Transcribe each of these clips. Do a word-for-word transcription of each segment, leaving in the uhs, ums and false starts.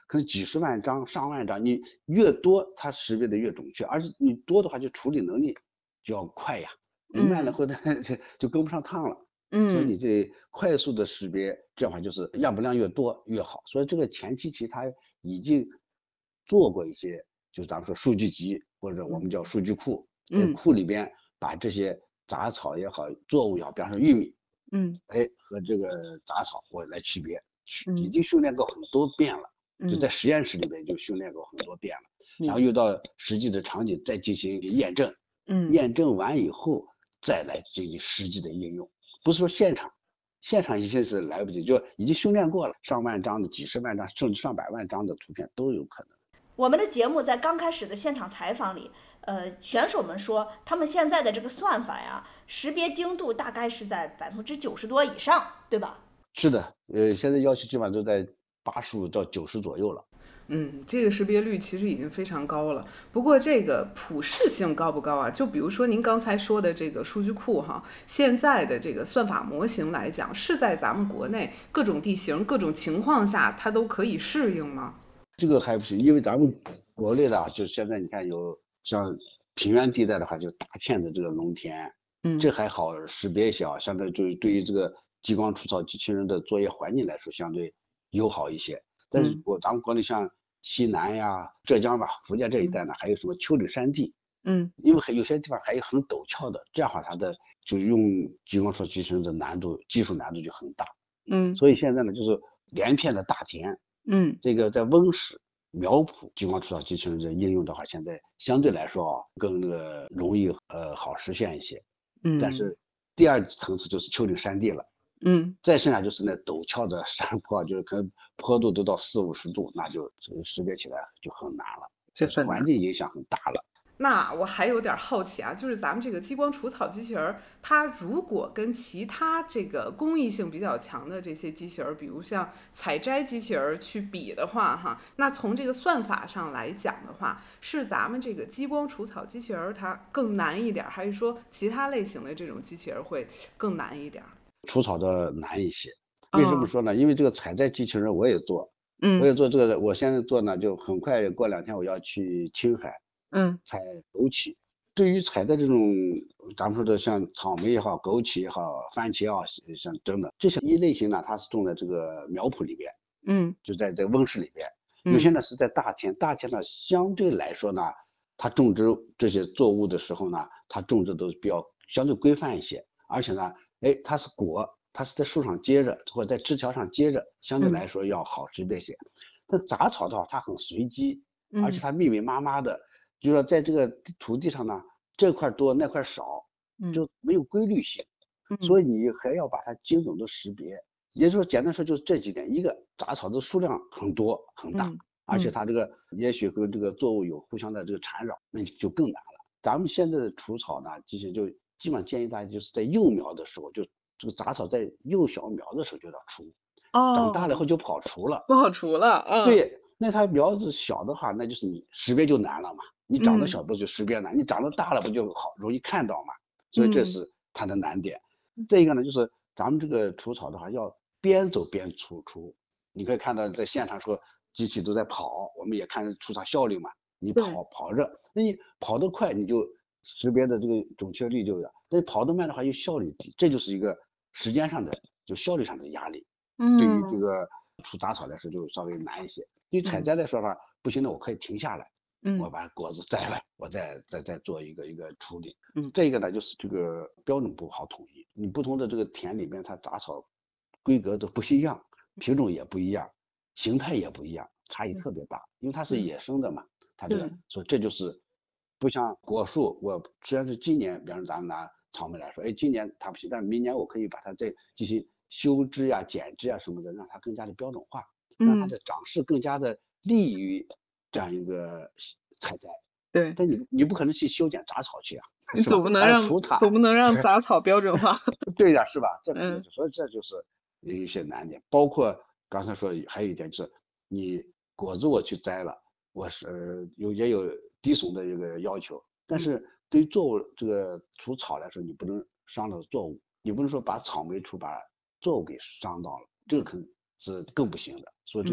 可能几十万张、上万张，你越多，它识别的越准确，而且你多的话，就处理能力就要快呀，你慢了嗯后头就就跟不上趟了。所以嗯你这快速的识别，这样的话就是样本量越多越好。所以这个前期其实它已经做过一些，就是咱们说数据集或者我们叫数据库，哎， 嗯库里边把这些杂草也好，作物也好，比方说玉米， 嗯哎，和这个杂草我来区别，已嗯经训练过很多遍了，就在嗯， 实验室里边就训练过很多遍了，然后明又到实际的场景再进行验证， 嗯。 验证完以后再来进行实际的应用，不是说现场，现场一些是来不及，就已经训练过了，上万张的、几十万张甚至上百万张的图片都有可能。 我们的节目在刚开始的现场采访里，呃，选手们说他们现在的这个算法呀，识别精度大概是在百分之九十多以上，对吧？ 是的，呃，现在要求基本上都在八十五到九十左右了。 嗯，这个识别率其实已经非常高了。不过这个普适性高不高啊？就比如说您刚才说的这个数据库哈，现在的这个算法模型来讲，是在咱们国内各种地形、各种情况下，它都可以适应吗？ 这个还不行，因为咱们国内的啊，就现在你看有像平原地带的话，就大片的这个农田，这嗯还好识别一些啊，相对就是对于这个激光除草机器人的作业环境来说，相对友好一些。但是嗯我咱们国内像西南呀、浙江吧、福建这一嗯带呢，还有什么丘陵山地， 嗯因为还有些地方还有很陡峭的，这样的话它的就用激光除草机器人的难度、技术难度就很大。 嗯所以现在呢，就是连片的大田， 嗯这个在温室、苗圃激光除草机器人的应用的话，现在相对来说啊，更那个容易呃好实现一些。但嗯是第二层次就是丘陵山地了， 嗯， 再剩下就是那陡峭的山坡，就是可能坡度都到四五十度，那就这个识别起来就很难了，就是这很难。 环境影响很大了。 那我还有点好奇啊，就是咱们这个激光除草机器人儿，它如果跟其他这个工艺性比较强的这些机器人儿，比如像采摘机器人儿去比的话，哈，那从这个算法上来讲的话，是咱们这个激光除草机器人儿它更难一点，还是说其他类型的这种机器人会更难一点？ 除草的难一些，为什么哦， 说呢？因为这个采摘机器人我也做，我嗯也做这个，我现在做呢，就很快过两天我要去青海嗯采枸杞。对于采摘这种咱们说的像草莓也好、枸杞也好、番茄也好，像等等这些一类型呢，它是种在这个苗圃里边， 嗯就在这个温室里边。有嗯些呢是在大田，大田呢相对来说呢，它种植这些作物的时候呢，它种植都比较相对规范一些，而且呢，哎，它是果，它是在树上结着或者在枝条上结着，相对嗯来说要好识别些。但杂草的话，它很随机，而且嗯它密密麻麻的，就说在这个土地上呢，这块多那块少， 嗯就没有规律性， 嗯所以你还要把它精准的识别。也就是说，简单说就是这几点：一个杂草的数量很多很大， 嗯而且嗯它这个也许和这个作物有互相的这个缠绕，那就更难了。咱们现在的除草呢，其实就基本上建议大家就是在幼苗的时候，就这个杂草在幼小苗的时候就要除，长大了以哦， 后就不好除了。 不好除了，嗯对，那它苗子小的话，那就是你识别就难了嘛。你长得嗯小不就识别难，你长得大了不就好容易看到嘛。所以这嗯是它的难点。这个呢，就是咱们这个除草的话，要边走边除除。你可以看到在现场说机器都在跑，我们也看除草效率嘛。你对， 跑跑着，那你跑得快，你就识别的这个准确率就有；那跑得慢的话，又效率低，这就是一个时间上的就效率上的压力。对于这嗯个除杂草来说，就稍微难一些。对于采嗯摘来说的话，不行的我可以停下来，我嗯把果子摘来，我再再再做一个一个处理。 嗯这个呢，就是这个标准不好统一，你不同的这个田里面，它杂草规格都不一样，品种也不一样，形态也不一样，差异特别大。因为它是嗯野生的嘛，它这个， 对， 所以这就是不像果树，我虽然是今年，比方说咱们拿草莓来说，哎，今年它不行，但明年我可以把它再进行修枝呀、剪枝呀什么的，让它更加的标准化，让它嗯的长势更加的利于这样一个采摘。 对， 但你你不可能去修剪杂草去啊， 你是吧？ 总不能让还要除它， 总不能让杂草标准化， 对呀，是吧？这肯定嗯是，所以这就是有一些难点。包括刚才说还有一点就是，你果子我去摘了，我是有也有低损的一个要求，但嗯是对于作物这个除草来说，你不能伤了作物，你不能说把草莓除把作物给伤到了，这个嗯可能是更不行的。所以这个嗯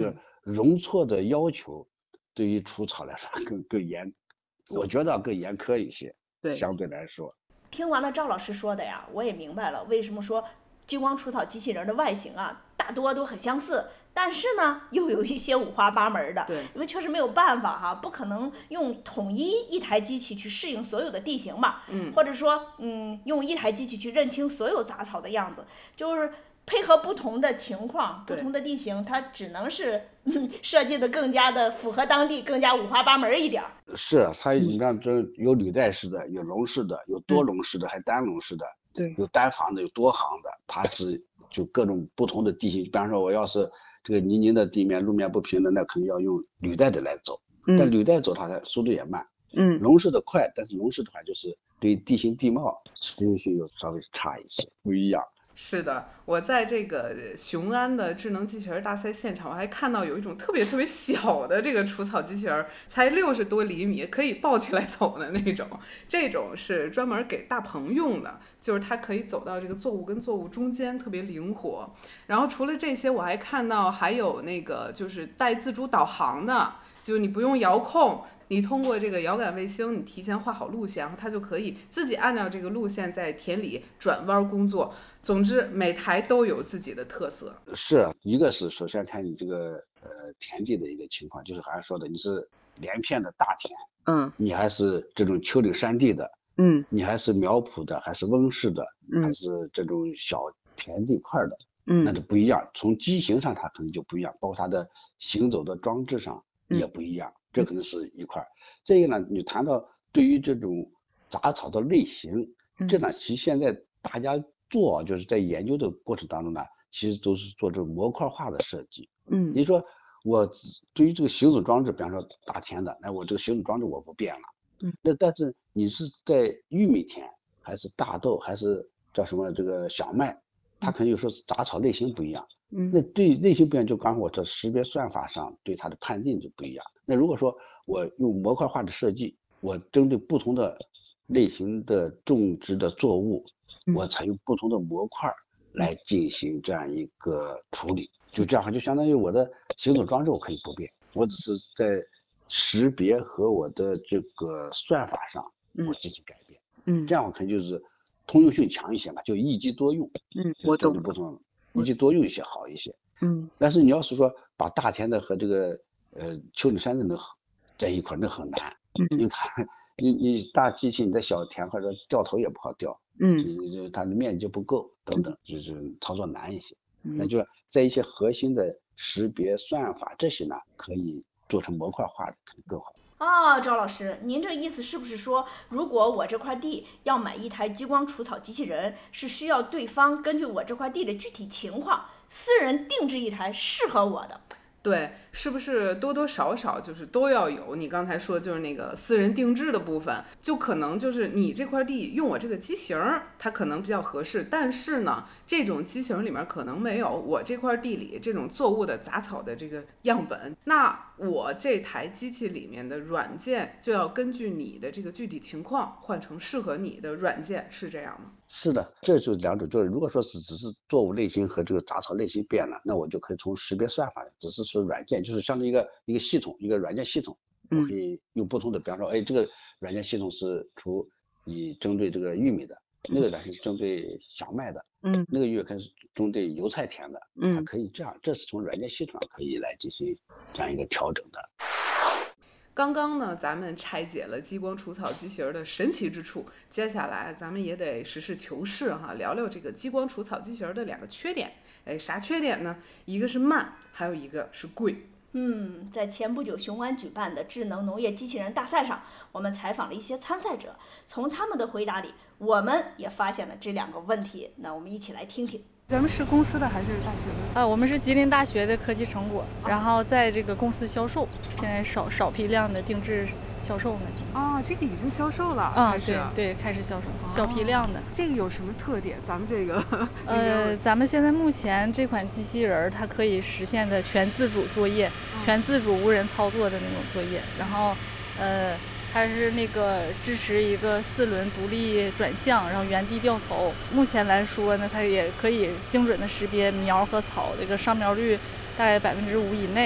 容错的要求对于除草来说更更严，我觉得更严苛一些。 对， 相对来说。 听完了赵老师说的呀，我也明白了为什么说激光除草机器人的外形啊，大多都很相似，但是呢，又有一些五花八门的。 对， 因为确实没有办法哈，不可能用统一一台机器去适应所有的地形嘛。 嗯， 或者说，嗯，用一台机器去认清所有杂草的样子，就是配合不同的情况、不同的地形，它只能是、嗯、设计的更加的符合当地，更加五花八门一点。 是，它你看这有履带式的，有笼式的，有多笼式的，还单笼式的。 对， 有单行的，有多行的，它是就各种不同的地形。比方说，我要是这个泥泞的地面，路面不平的，那肯定要用履带的来走。嗯、但履带走它的速度也慢。嗯，笼式的快，但是笼式的话就是对地形地貌适应性又稍微差一些，不一样。 是的，我在这个雄安的智能机器人大赛现场，我还看到有一种特别特别小的这个除草机器人，才六十多厘米，可以抱起来走的那种。这种是专门给大棚用的，就是它可以走到这个作物跟作物中间，特别灵活。然后除了这些，我还看到还有那个就是带自主导航的，就是你不用遥控。你通过这个遥感卫星，你提前画好路线，然后它就可以自己按照这个路线在田里转弯工作。总之，每台都有自己的特色。 是一个是首先看你这个呃田地的一个情况，就是好像说的，你是连片的大田，嗯，你还是这种丘陵山地的，嗯，你还是苗圃的，还是温室的，嗯，还是这种小田地块的，嗯，那就不一样。从机型上它可能就不一样，包括它的行走的装置上也不一样。嗯，这可能是一块。这个呢，你谈到对于这种杂草的类型，这呢，其实现在大家做就是在研究的过程当中呢，其实都是做这种模块化的设计。嗯，你说我对于这个行走装置，比方说大田的，那我这个行走装置我不变了。嗯，那但是你是在玉米田，还是大豆，还是叫什么这个小麦，它可能有时候杂草类型不一样。嗯，那对类型不一样，就刚才我这识别算法上对它的判定就不一样。那如果说我用模块化的设计，我针对不同的类型的种植的作物，我采用不同的模块来进行这样一个处理，就这样就相当于我的行走装置我可以不变，我只是在识别和我的这个算法上我进行改变。嗯，这样我可能就是通用性强一些嘛，就一机多用。嗯，我懂。不同一机多用一些好一些。嗯，但是你要是说把大田的和这个呃丘陵山的能在一块，那很难。嗯，因为它你你大机器你在小田或者掉头也不好掉。嗯，你它的面积不够等等，就是操作难一些。嗯，那就在一些核心的识别算法这些呢，可以做成模块化的，可能更好。 啊，赵老师，您这意思是不是说，如果我这块地要买一台激光除草机器人，是需要对方根据我这块地的具体情况，私人定制一台适合我的？ 对，是不是多多少少就是都要有？你刚才说就是那个私人定制的部分，就可能就是你这块地用我这个机型，它可能比较合适，但是呢，这种机型里面可能没有我这块地里这种作物的杂草的这个样本。那我这台机器里面的软件就要根据你的这个具体情况换成适合你的软件，是这样吗？ 是的，这就是两种，就是如果说是只是作物类型和这个杂草类型变了，那我就可以从识别算法，只是说软件，就是相当于一个一个系统，一个软件系统，我可以用不同的，比方说，哎，这个软件系统是除以针对这个玉米的，那个软件是针对小麦的，嗯，那个玉可能是针对油菜田的，嗯，它可以这样，这是从软件系统上可以来进行这样一个调整的。 刚刚呢，咱们拆解了激光除草机器人的神奇之处，接下来咱们也得实事求是哈，聊聊这个激光除草机器人的两个缺点。哎，啥缺点呢？一个是慢，还有一个是贵。 嗯，在前不久雄安举办的智能农业机器人大赛上，我们采访了一些参赛者，从他们的回答里，我们也发现了这两个问题。那我们一起来听听。 咱们是公司的还是大学的？ 啊，我们是吉林大学的科技成果，然后在这个公司销售，现在少少批量的定制销售呢。 哦，这个已经销售了啊？对对，开始销售，小批量的。 这个有什么特点？咱们这个呃，咱们现在目前这款机器人它可以实现的全自主作业，嗯、全自主无人操作的那种作业，然后呃。它是那个支持一个四轮独立转向，然后原地掉头。目前来说呢，它也可以精准的识别苗和草，这个上苗率大概百分之五以内。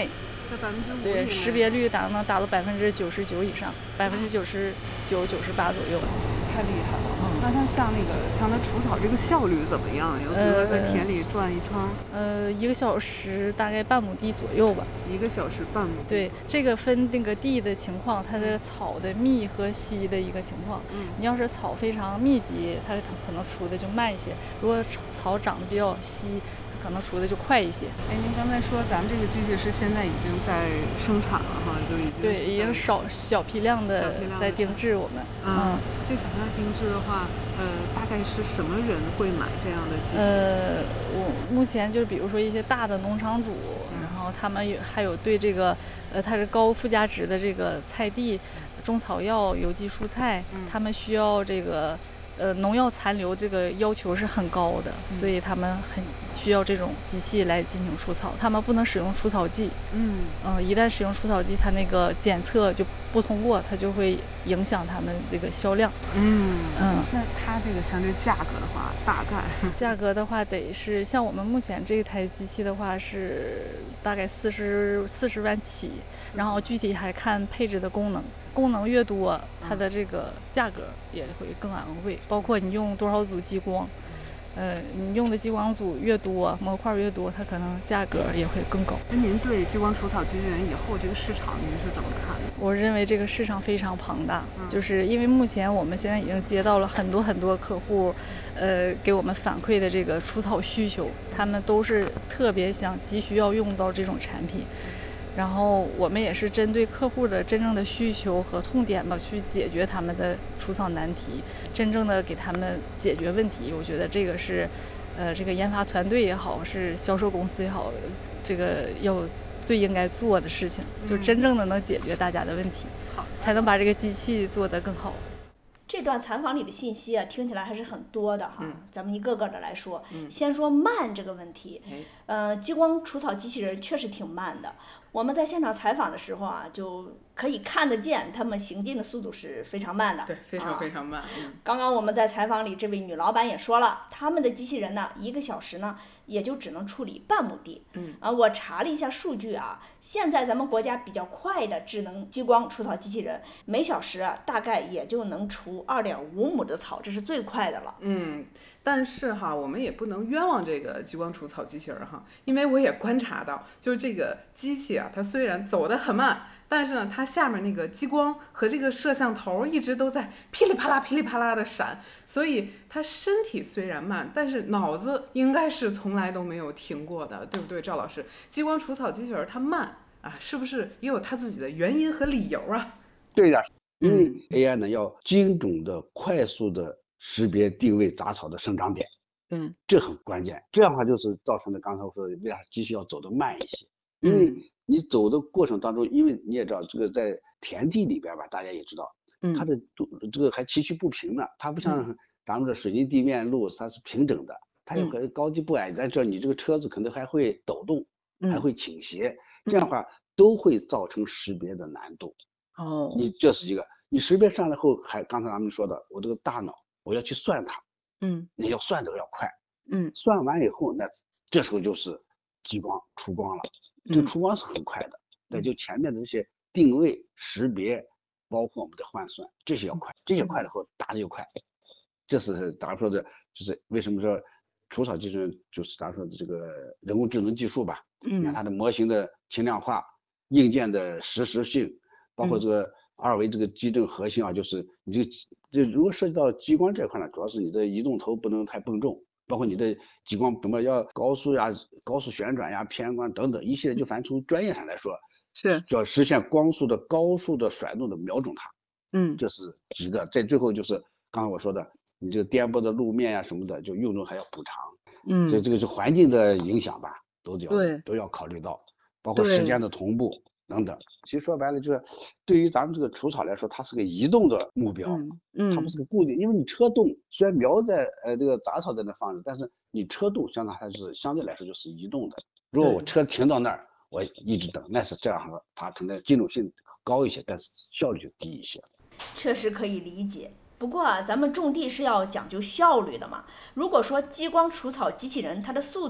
在百分之五。 对，识别率达能达到百分之九十九以上，百分之九十九、九十八左右。 太厉害了。嗯，那它像那个像它除草这个效率怎么样？有比如说在田里转一圈， 呃，一个小时大概半亩地左右吧。 一个小时半亩。 对，这个分那个地的情况，它的草的密和稀的一个情况。 嗯， 你要是草非常密集，它可能除的就慢一些；如果草长得比较稀，可能除的就快一些。 哎，您刚才说咱们这个机器是现在已经在生产了哈，就已经对，已经少小批量的在定制我们。 嗯，这小批量定制的话，呃，大概是什么人会买这样的机器？ 呃，我目前就是比如说一些大的农场主，嗯、然后他们有还有对这个呃它是高附加值的这个菜地、中草药、有机蔬菜，嗯、他们需要这个。呃，农药残留这个要求是很高的，嗯、所以他们很需要这种机器来进行除草。他们不能使用除草剂，嗯，呃，一旦使用除草剂，它那个检测就不通过，它就会影响他们这个销量。 嗯嗯，那它这个相对价格的话，大概价格的话得是像我们目前这台机器的话是大概四十四十万起，然后具体还看配置的功能，功能越多，它的这个价格也会更昂贵。包括你用多少组激光，呃，你用的激光组越多，模块越多，它可能价格也会更高。 那您对激光除草机器人以后这个市场您是怎么看的？ 我认为这个市场非常庞大，嗯、就是因为目前我们现在已经接到了很多很多客户，呃，给我们反馈的这个除草需求，他们都是特别想急需要用到这种产品。然后我们也是针对客户的真正的需求和痛点吧，去解决他们的除草难题，真正的给他们解决问题。我觉得这个是，呃，这个研发团队也好，是销售公司也好，这个要最应该做的事情，就真正的能解决大家的问题， 好、 嗯，才能把这个机器做得更好。 这段采访里的信息啊，听起来还是很多的哈。 嗯、 咱们一个个的来说， 嗯、 先说慢这个问题。 哎、 呃，激光除草机器人确实挺慢的。我们在现场采访的时候啊，就可以看得见他们行进的速度是非常慢的。 对，非常非常慢。 啊、 嗯。 刚刚我们在采访里，这位女老板也说了，他们的机器人呢，一个小时呢，也就只能处理半亩地。 嗯。 啊，我查了一下数据啊，现在咱们国家比较快的智能激光除草机器人，每小时啊，大概也就能除二点五亩的草，这是最快的了。 嗯。但是哈，我们也不能冤枉这个激光除草机器人哈，因为我也观察到，就是这个机器啊，它虽然走得很慢，但是呢，它下面那个激光和这个摄像头一直都在噼里啪啦、噼里啪啦的闪，所以它身体虽然慢，但是脑子应该是从来都没有停过的，对不对，赵老师？激光除草机器人它慢啊，是不是也有它自己的原因和理由啊？ 对的，因为 A I 呢要精准的、快速的识别定位杂草的生长点， 嗯， 这很关键。这样的话就是造成了刚才我说的，为啥机器要走得慢一些？因为你走的过程当中，因为你也知道，这个在田地里边吧，大家也知道， 嗯， 它的这个还崎岖不平呢，它不像咱们的水泥地面路，它是平整的，它有个高低不矮，在这你这个车子可能还会抖动，还会倾斜，这样的话都会造成识别的难度。 哦， 你这是一个，你识别上来后，还刚才咱们说的，我这个大脑。我要去算它， 嗯， 你要算的要快， 嗯， 算完以后，那这时候就是激光出光了，这个出光是很快的，那、嗯、就前面的这些定位、识别，包括我们的换算，这些要快，这些快了后打的又快，这是咱说的，就是为什么说除草技术就是咱说的这个人工智能技术吧， 嗯， 你看它的模型的轻量化、硬件的实时性，包括这个。嗯二维这个基正核心啊，就是你这个这如果涉及到激光这块呢，主要是你的移动头不能太笨重，包括你的激光什么要高速呀、高速旋转呀、偏光等等一系列，就反正从专业上来说， 是就要实现光速的高速的甩动的瞄准它。 嗯， 这是几个，在最后就是刚才我说的，你这个颠簸的路面呀什么的，就用中还要补偿。 嗯， 所以这个是环境的影响吧，都要对都要考虑到，包括时间的同步。等等，其实说白了就是，对于咱们这个除草来说，它是个移动的目标， 嗯，嗯它不是个固定。因为你车动，虽然苗在呃这个杂草在那放着，但是你车动相当还是相对来说就是移动的。如果我车停到那儿，我一直等，那是这样的，它可能机动性高一些，但是效率就低一些。 确实可以理解。不过啊，咱们种地是要讲究效率的嘛。如果说激光除草机器人它的速度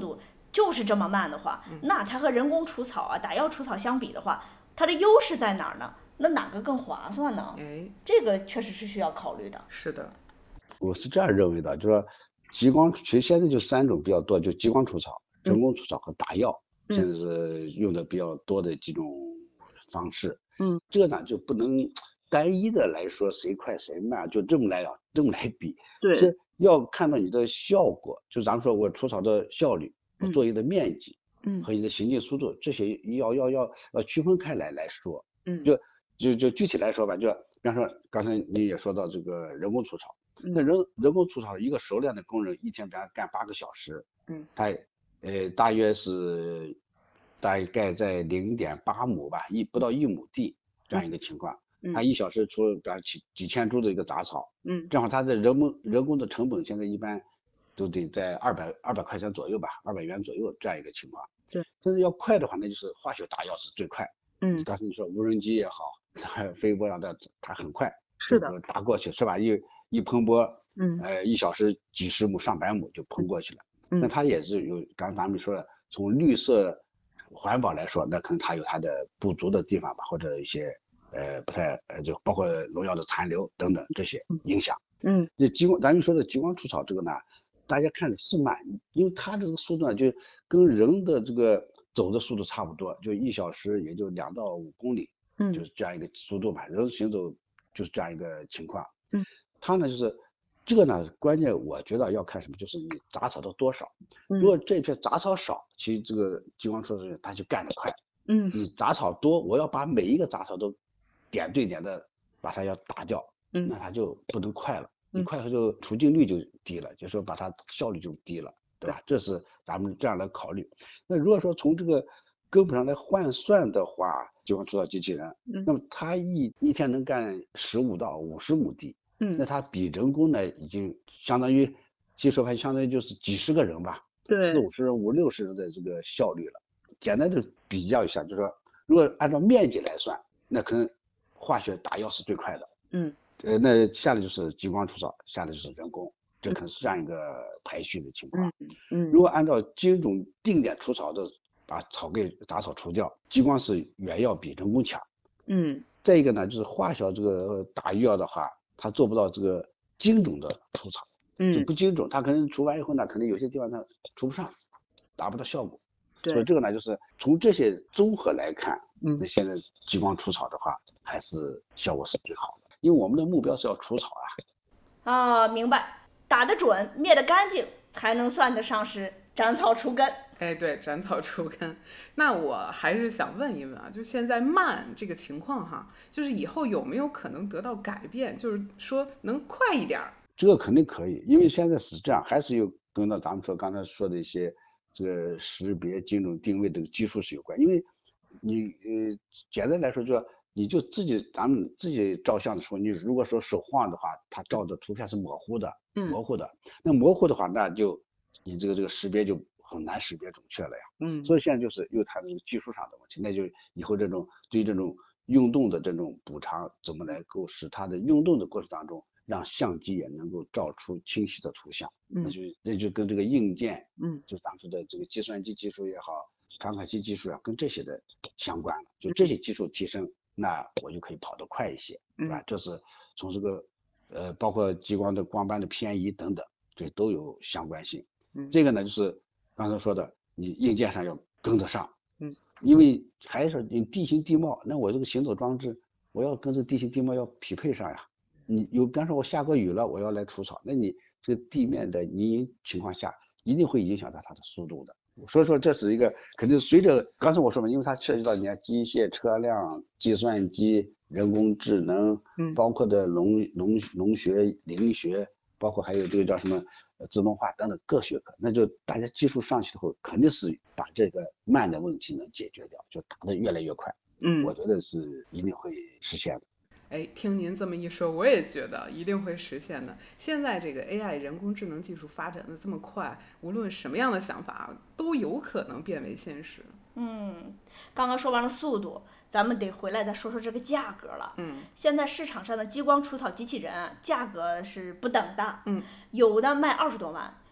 就是这么慢的话，那它和人工除草啊、打药除草相比的话，它的优势在哪儿呢？那哪个更划算呢？ 哎， 这个确实是需要考虑的。 是的， 我是这样认为的，就是说激光其实现在就三种比较多，就激光除草、人工除草和打药， 嗯现在是用的比较多的几种方式。 嗯， 这个呢就不能单一的来说谁快谁慢，就这么来啊，这么来比。 对， 是要看到你的效果，就咱们说我除草的效率、我作业的面积， 嗯和你的行进速度，这些要要要要区分开来来说。 嗯就就就具体来说吧，就比方说刚才你也说到这个人工除草， 嗯那人人工除草一个熟练的工人一天比方干八个小时， 嗯， 他呃大约是大概在零点八亩吧，一不到一亩地这样一个情况， 嗯他一小时除比方几几千株的一个杂草， 嗯正好他的人工人工的成本现在一般都得在二百二百块钱左右吧，二百元左右这样一个情况。 对， 但是要快的话，那就是化学打药是最快。 嗯， 刚才你说无人机也好，飞波让它它很快， 是的， 打过去是吧？一一喷波， 嗯呃，一小时几十亩、上百亩就喷过去了。 嗯那它也是有，刚才咱们说的，从绿色环保来说，那可能它有它的不足的地方吧，或者一些呃不太呃，就包括农药的残留等等这些影响。 嗯这激光，咱们说的激光除草这个呢，大家看是慢，因为它这个速度呢，就跟人的这个走的速度差不多，就一小时也就两到五公里， 嗯就是这样一个速度吧。人行走就是这样一个情况。 嗯， 它呢就是这个呢，关键我觉得要看什么，就是你杂草的多少。 嗯如果这片杂草少，其实这个激光除草它就干得快。 嗯你杂草多，我要把每一个杂草都点对点的把它要打掉， 嗯那它就不能快了。你嗯快它就除净率就低了，就是说把它效率就低了，对吧？这是咱们这样来考虑。那如果说从这个根本上来换算的话，激光除草机器人， 嗯那么它一一天能干十五到五十亩地， 嗯， 那它比人工呢已经相当于，技术还相当于就是几十个人吧， 对四五十人、五六十人的这个效率了。简单的比较一下，就是说，如果按照面积来算，那可能化学打药是最快的。 嗯呃，那下来就是激光除草，下来就是人工，这可能是这样一个排序的情况。 嗯嗯， 如果按照精准定点除草的，把草给杂草除掉，激光是远要比人工强。 嗯再一个呢，就是化学这个打药的话，它做不到这个精准的除草，就嗯不精准，它可能除完以后呢，可能有些地方它除不上，达不到效果。 对所以这个呢，就是从这些综合来看， 嗯那现在激光除草的话，还是效果是最好的，因为我们的目标是要除草啊。 啊，明白，打得准，灭得干净，才能算得上是斩草除根。 哎，对，斩草除根。那我还是想问一问啊，就现在慢这个情况哈，就是以后有没有可能得到改变？就是说能快一点儿？ 这个肯定可以，因为现在是这样，还是有跟到咱们说刚才说的一些这个识别、精准定位这个技术是有关。因为你呃，简单来说，就你就自己咱们自己照相的时候，你如果说手晃的话，它照的图片是模糊的，模糊的。那模糊的话，那就你这个这个识别就很难识别准确了呀。 嗯， 所以现在就是又谈这个技术上的问题，那就以后这种对这种运动的这种补偿，怎么来够使它的运动的过程当中，让相机也能够照出清晰的图像。 嗯那就那就跟这个硬件， 嗯， 就咱们说的这个计算机技术也好，传感器技术啊，跟这些的相关了。就这些技术提升，那我就可以跑得快一些，对吧？这是从这个呃，包括激光的光斑的偏移等等，这都有相关性。 嗯， 这个呢，就是刚才说的，你硬件上要跟得上。 嗯， 因为还是你地形地貌，那我这个行走装置，我要跟这个地形地貌要匹配上呀。你有，比方说我下过雨了，我要来除草，那你这个地面的泥泞情况下，一定会影响到它的速度的。所以说这是一个肯定随着刚才我说嘛，因为它涉及到你看机械、车辆、计算机、人工智能， 嗯， 包括的农农农学、林学，包括还有这个叫什么自动化等等各学科，那就大家技术上去以后，肯定是把这个慢的问题能解决掉，就打得越来越快。 嗯， 我觉得是一定会实现的。 哎，听您这么一说，我也觉得一定会实现的。现在这个 A I 人工智能技术发展的这么快，无论什么样的想法都有可能变为现实。 嗯，刚刚说完了速度，咱们得回来再说说这个价格了。 嗯， 现在市场上的激光除草机器人啊，价格是不等的。 嗯， 有的卖二十多万，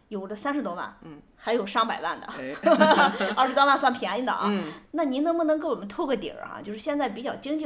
有的三十多万， 嗯， 还有上百万的， 哎， 二十多万算便宜的啊。 嗯， 那您能不能给我们透个底儿啊？就是现在比较经济